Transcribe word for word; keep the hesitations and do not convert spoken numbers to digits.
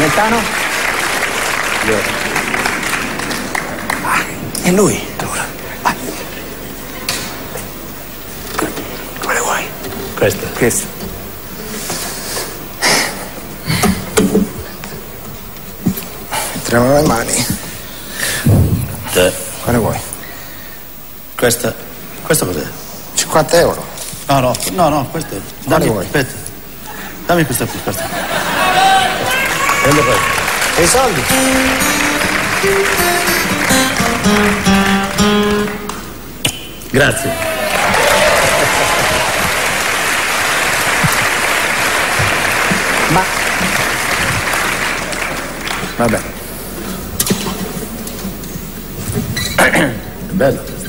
Gaetano? Ah, è lui. Allora, vai. Quale vuoi? Questa. Questa. Entriamo le mani. Te. Quale vuoi? Questa. Questa cos'è? cinquanta euro. No, no, no, no, questa. Quale Dammi, vuoi? aspetta. Dammi questa qui, questa. Prende questa. E i soldi? Grazie. Ma... Vabbè. È bello.